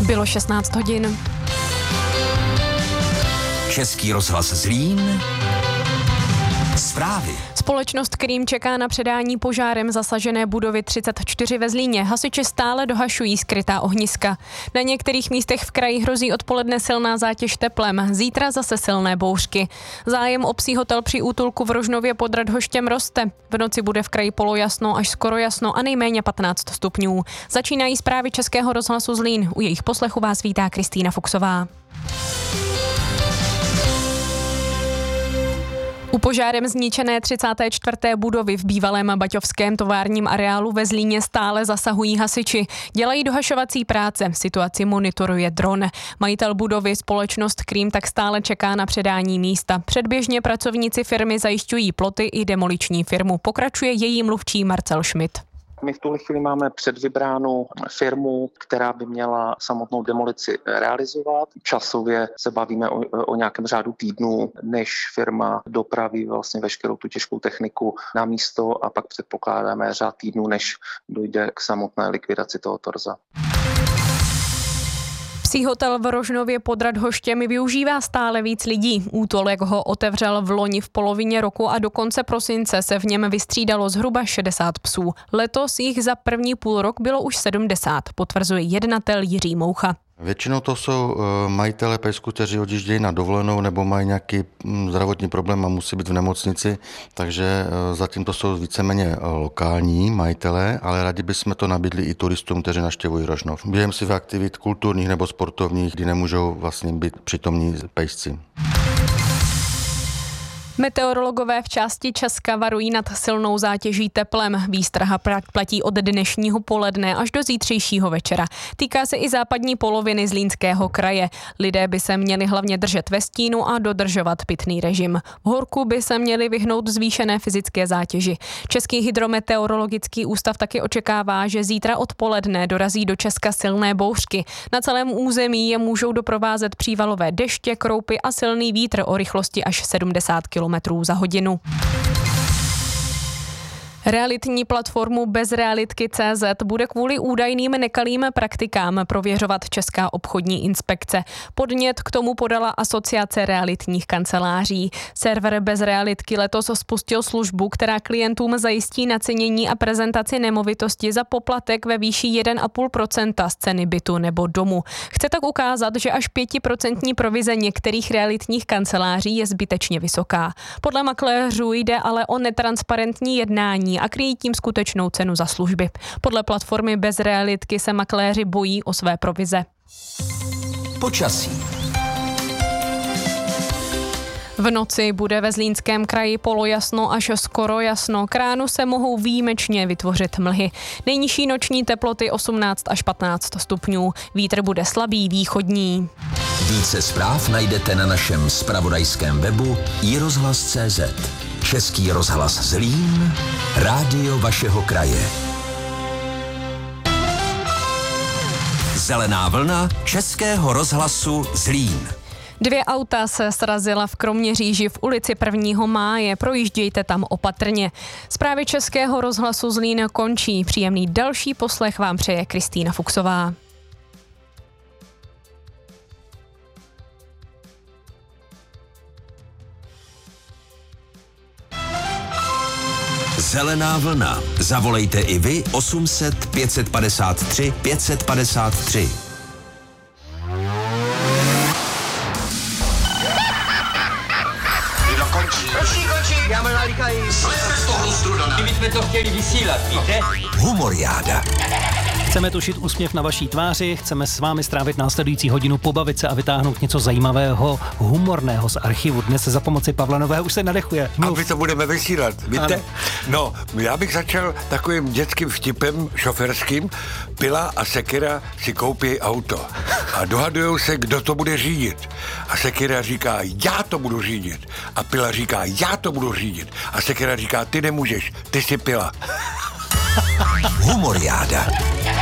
Bylo 16 hodin. Český rozhlas Zlín. Zprávy. Společnost Krým čeká na předání požárem zasažené budovy 34 ve Zlíně. Hasiči stále dohašují skrytá ohniska. Na některých místech v kraji hrozí odpoledne silná zátěž teplem, zítra zase silné bouřky. Zájem o psí hotel při útulku v Rožnově pod Radhoštěm roste. V noci bude v kraji polojasno až skoro jasno a nejméně 15 stupňů. Začínají zprávy Českého rozhlasu Zlín. U jejich poslechu vás vítá Kristýna Fuxová. U požárem zničené 34. budovy v bývalém baťovském továrním areálu ve Zlíně stále zasahují hasiči. Dělají dohašovací práce, situaci monitoruje dron. Majitel budovy, společnost Krým, tak stále čeká na předání místa. Předběžně pracovníci firmy zajišťují ploty i demoliční firmu. Pokračuje její mluvčí Marcel Schmidt. My v tuhle chvíli máme předvybránu firmu, která by měla samotnou demolici realizovat. Časově se bavíme o nějakém řádu týdnů, než firma dopraví vlastně veškerou tu těžkou techniku na místo a pak předpokládáme řád týdnů, než dojde k samotné likvidaci toho torza. Psí hotel v Rožnově pod Radhoštěm využívá stále víc lidí. Útulek ho otevřel v loni v polovině roku a do konce prosince se v něm vystřídalo zhruba 60 psů. Letos jich za první půl rok bylo už 70, potvrzuje jednatel Jiří Moucha. Většinou to jsou majitelé pejsků, kteří odjíždějí na dovolenou nebo mají nějaký zdravotní problém a musí být v nemocnici, takže zatím to jsou víceméně lokální majitelé, ale rádi bychom to nabídli i turistům, kteří navštěvují Rožnov. Během svých aktivit kulturních nebo sportovních, kdy nemůžou vlastně být přítomní pejsci. Meteorologové v části Česka varují nad silnou zátěží teplem. Výstraha platí od dnešního poledne až do zítřejšího večera. Týká se i západní poloviny Zlínského kraje. Lidé by se měli hlavně držet ve stínu a dodržovat pitný režim. V horku by se měli vyhnout zvýšené fyzické zátěži. Český hydrometeorologický ústav taky očekává, že zítra odpoledne dorazí do Česka silné bouřky. Na celém území je můžou doprovázet přívalové deště, kroupy a silný vítr o rychlosti až 70 km za hodinu. Realitní platformu Bezrealitky.cz bude kvůli údajným nekalým praktikám prověřovat Česká obchodní inspekce. Podnět k tomu podala Asociace realitních kanceláří. Server Bezrealitky letos spustil službu, která klientům zajistí nacenění a prezentaci nemovitosti za poplatek ve výši 1,5% z ceny bytu nebo domu. Chce tak ukázat, že až 5% provize některých realitních kanceláří je zbytečně vysoká. Podle makléřů jde ale o netransparentní jednání a kryjí tím skutečnou cenu za služby. Podle platformy Bezrealitky se makléři bojí o své provize. Počasí. V noci bude ve Zlínském kraji polojasno až skoro jasno. K ránu se mohou výjimečně vytvořit mlhy. Nejnižší noční teploty 18 až 15 stupňů. Vítr bude slabý východní. Více zpráv najdete na našem zpravodajském webu iRozhlas.cz. Český rozhlas Zlín, rádio vašeho kraje. Zelená vlna Českého rozhlasu Zlín. 2 auta se srazila v Kroměříži v ulici 1. máje. Projíždějte tam opatrně. Zprávy Českého rozhlasu Zlín končí. Příjemný další poslech vám přeje Kristýna Fuxová. Zelená vlna. Zavolejte i vy 800 553 553. Končí, já mám nalíkají. Slezme z toho strudana. My jsme to chtěli vysílat, víte? Humoriáda. Chceme tušit úsměv na vaší tváři, chceme s vámi strávit následující hodinu, pobavit se a vytáhnout něco zajímavého, humorného z archivu. Dnes za pomoci Pavla Nového už se nadechuje. A my to budeme vysílat, víte? Ano. No, já bych začal takovým dětským vtipem šoferským. Pila a Sekira si koupí auto a dohadujou se, kdo to bude řídit. A Sekira říká, já to budu řídit. A Pila říká, já to budu řídit. A Sekira říká, ty nemůžeš, ty jsi Pila. Humoriáda.